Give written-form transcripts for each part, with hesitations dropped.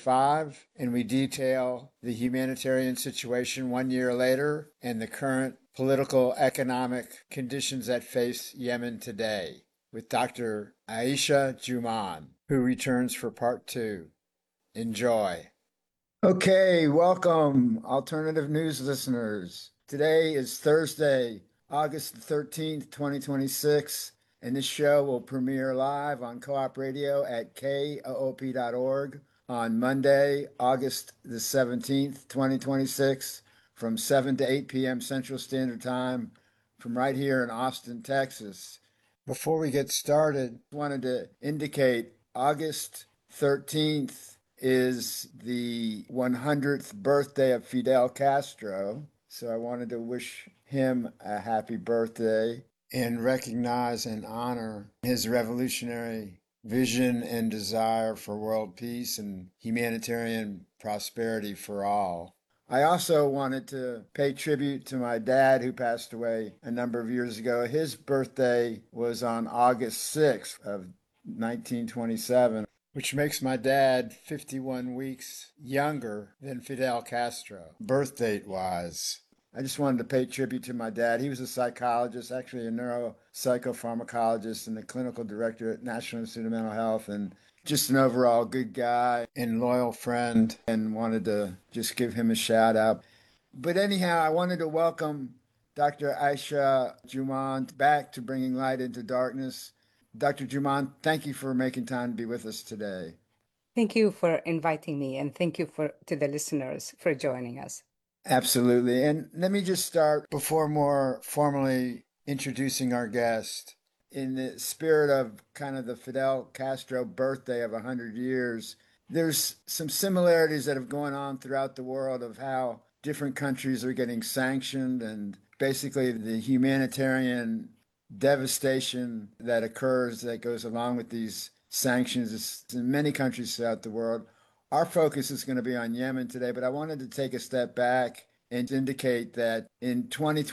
2025, and we detail the humanitarian situation 1 year later and the current political economic conditions that face Yemen today with Dr. Aisha Juman, who returns for part two. Enjoy. Okay, welcome, alternative news listeners. Today is Thursday, August 13th, 2026, and this show will premiere live on Co-op Radio at koop.org on Monday, August the 17th, 2026, from 7 to 8 p.m. Central Standard Time from right here in Austin, Texas. Before we get started, I wanted to indicate August 13th is the 100th birthday of Fidel Castro. So I wanted to wish him a happy birthday and recognize and honor his revolutionary vision and desire for world peace and humanitarian prosperity for all. I also wanted to pay tribute to my dad, who passed away a number of years ago. His birthday was on August 6th of 1927, which makes my dad 51 weeks younger than Fidel Castro, birth date wise. I just wanted to pay tribute to my dad. He was a psychologist, actually a neuropsychopharmacologist and the clinical director at National Institute of Mental Health, and just an overall good guy and loyal friend, and wanted to just give him a shout out. But anyhow, I wanted to welcome Dr. Aisha Juman back to Bringing Light into Darkness. Dr. Juman, thank you for making time to be with us today. Thank you for inviting me, and thank you to the listeners for joining us. Absolutely. And let me just start before more formally introducing our guest. In the spirit of kind of the Fidel Castro birthday of 100 years, there's some similarities that have gone on throughout the world of how different countries are getting sanctioned, and basically the humanitarian devastation that occurs that goes along with these sanctions in many countries throughout the world. Our focus is going to be on Yemen today, but I wanted to take a step back and indicate that in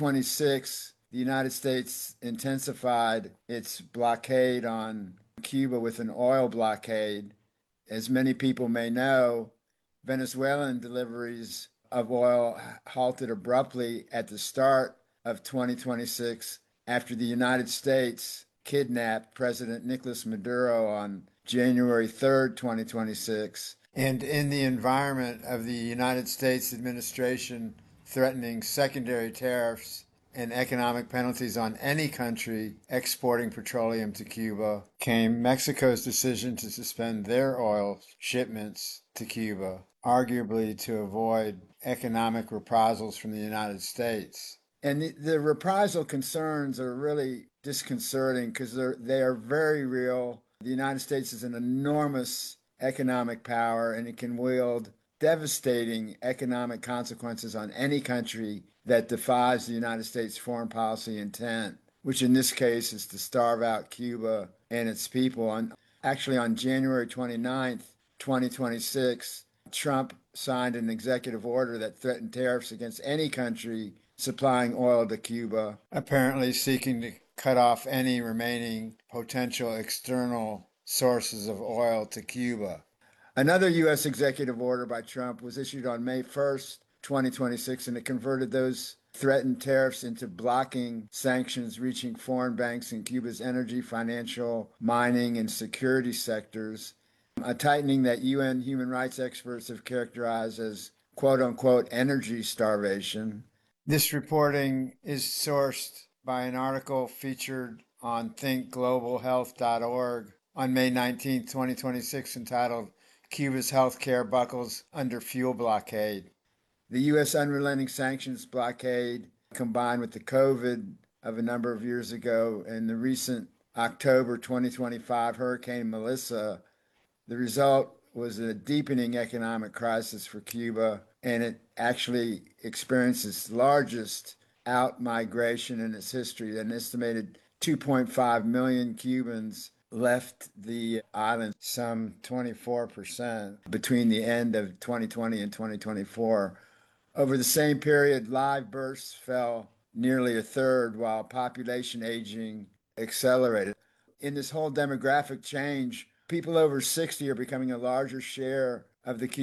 2026, the United States intensified its blockade on Cuba with an oil blockade. As many people may know, Venezuelan deliveries of oil halted abruptly at the start of 2026 after the United States kidnapped President Nicolas Maduro on January 3rd, 2026. And in the environment of the United States administration threatening secondary tariffs and economic penalties on any country exporting petroleum to Cuba, came Mexico's decision to suspend their oil shipments to Cuba, arguably to avoid economic reprisals from the United States. And the reprisal concerns are really disconcerting because they are very real. The United States is an enormous economic power, and it can wield devastating economic consequences on any country that defies the United States foreign policy intent, which in this case is to starve out Cuba and its people. Actually, on January 29th, 2026, Trump signed an executive order that threatened tariffs against any country supplying oil to Cuba, apparently seeking to cut off any remaining potential external sources of oil to Cuba. Another U.S. executive order by Trump was issued on May 1st, 2026, and it converted those threatened tariffs into blocking sanctions reaching foreign banks in Cuba's energy, financial, mining, and security sectors, a tightening that UN human rights experts have characterized as quote-unquote energy starvation. This reporting is sourced by an article featured on thinkglobalhealth.org on May 19, 2026, entitled Cuba's Healthcare Buckles Under Fuel Blockade. The U.S. unrelenting sanctions blockade, combined with the COVID of a number of years ago and the recent October 2025 Hurricane Melissa, the result was a deepening economic crisis for Cuba, and it actually experienced its largest out-migration in its history. An estimated 2.5 million Cubans left the island, some 24%, between the end of 2020 and 2024. Over the same period, live births fell nearly a third, while population aging accelerated. In this whole demographic change, people over 60 are becoming a larger share of the